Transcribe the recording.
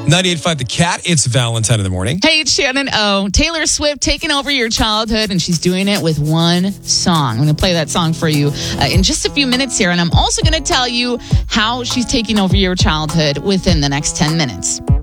98.5 The Cat. It's Valentine in the morning. Hey, it's Shannon O. Taylor Swift taking over your childhood, and she's doing it with one song. I'm going to play that song for you in just a few minutes here, and I'm also going to tell you how she's taking over your childhood within the next 10 minutes.